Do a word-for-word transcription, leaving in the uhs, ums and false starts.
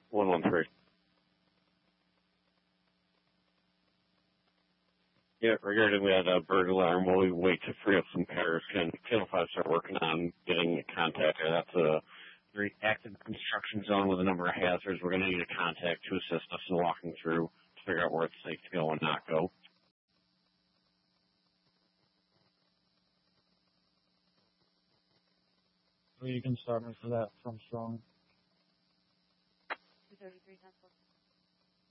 one one three. Yeah, regarding that uh, bird alarm, while we wait to free up some pairs, can Channel five start working on getting a contact? That's a very active construction zone with a number of hazards. We're going to need a contact to assist us in walking through to figure out where it's safe to go and not go. So you can start me for that from strong. two thirty-three, ten four.